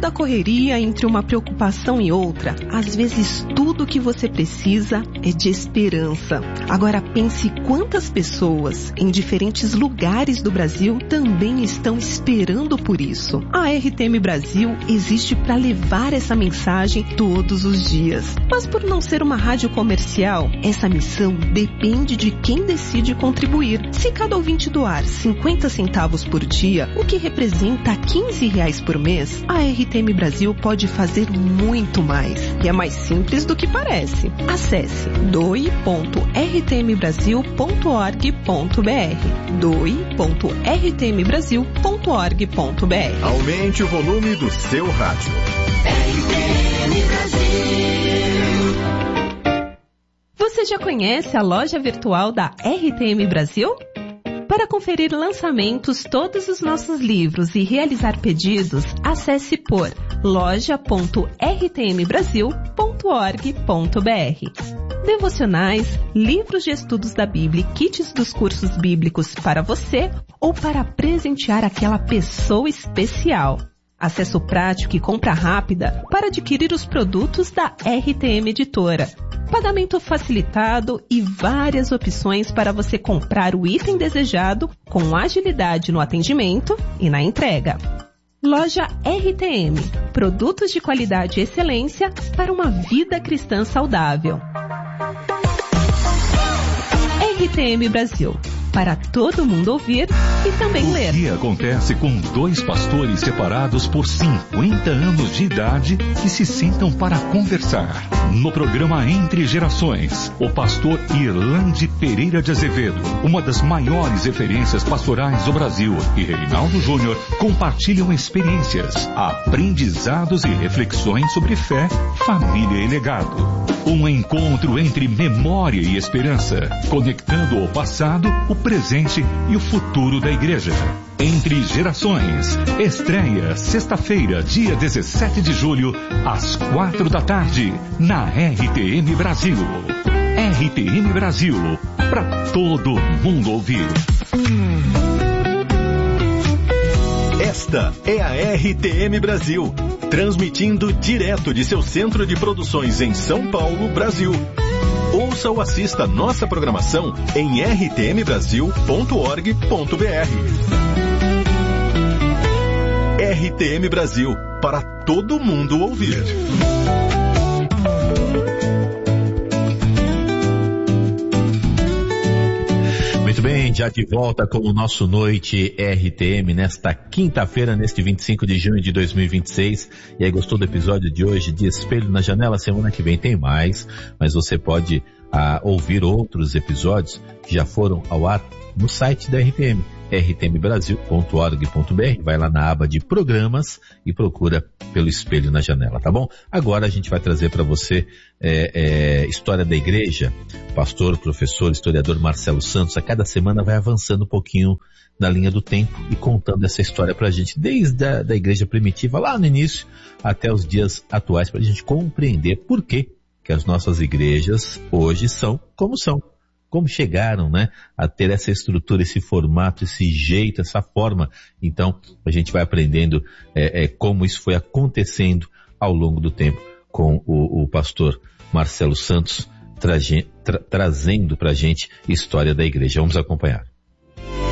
tanta correria entre uma preocupação e outra, às vezes tudo que você precisa é de esperança. Agora pense quantas pessoas em diferentes lugares do Brasil também estão esperando por isso. A RTM Brasil existe para levar essa mensagem todos os dias. Mas por não ser uma rádio comercial, essa missão depende de quem decide contribuir. Se cada ouvinte doar 50 centavos por dia, o que representa R$15 por mês, a RTM Brasil pode fazer muito mais. E é mais simples do que parece. Acesse doe.rtmbrasil.org.br doe.rtmbrasil.org.br. Aumente o volume do seu rádio. RTM Brasil. Você já conhece a loja virtual da RTM Brasil? Para conferir lançamentos, todos os nossos livros e realizar pedidos, acesse por loja.rtmbrasil.org.br. Devocionais, livros de estudos da Bíblia e kits dos cursos bíblicos para você ou para presentear aquela pessoa especial. Acesso prático e compra rápida para adquirir os produtos da RTM Editora. Pagamento facilitado e várias opções para você comprar o item desejado com agilidade no atendimento e na entrega. Loja RTM. Produtos de qualidade e excelência para uma vida cristã saudável. RTM Brasil. Para todo mundo ouvir e também ler. O que acontece com dois pastores separados por 50 anos de idade que se sentam para conversar? No programa Entre Gerações, o pastor Irlande Pereira de Azevedo, uma das maiores referências pastorais do Brasil, e Reinaldo Júnior compartilham experiências, aprendizados e reflexões sobre fé, família e legado. Um encontro entre memória e esperança, conectando o passado, o presente e o futuro da igreja. Entre Gerações, estreia sexta-feira, dia 17 de julho, às 4 da tarde, na RTM Brasil. RTM Brasil, para todo mundo ouvir. Esta é a RTM Brasil, transmitindo direto de seu centro de produções em São Paulo, Brasil. Ouça ou assista nossa programação em rtmbrasil.org.br. RTM Brasil, para todo mundo ouvir. Muito bem, já de volta com o nosso Noite RTM nesta quinta-feira, neste 25 de junho de 2026. E aí, gostou do episódio de hoje de Espelho na Janela? Semana que vem tem mais, mas você pode ouvir outros episódios que já foram ao ar no site da RTM, rtmbrasil.org.br. Vai lá na aba de programas e procura pelo Espelho na Janela, tá bom? Agora a gente vai trazer para você História da Igreja. Pastor, professor, historiador Marcelo Santos, a cada semana vai avançando um pouquinho na linha do tempo e contando essa história pra gente, desde a da igreja primitiva, lá no início, até os dias atuais, pra gente compreender por que as nossas igrejas hoje são como são. Como chegaram, né, a ter essa estrutura, esse formato, esse jeito, essa forma. Então, a gente vai aprendendo como isso foi acontecendo ao longo do tempo com o pastor Marcelo Santos, trazendo pra gente História da Igreja. Vamos acompanhar.